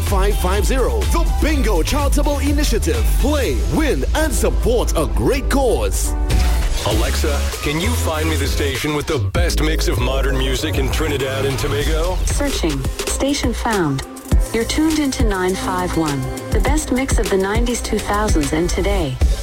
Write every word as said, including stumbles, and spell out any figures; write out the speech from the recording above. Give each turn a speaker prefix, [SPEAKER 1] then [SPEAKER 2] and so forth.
[SPEAKER 1] five five zero. The Bingo Charitable Initiative. Play, win, and support a great cause.
[SPEAKER 2] Alexa, can you find me the station with the best mix of modern music in Trinidad and Tobago?
[SPEAKER 3] Searching. Station found. You're tuned into nine five one. The best mix of the nineties, two thousands, and today.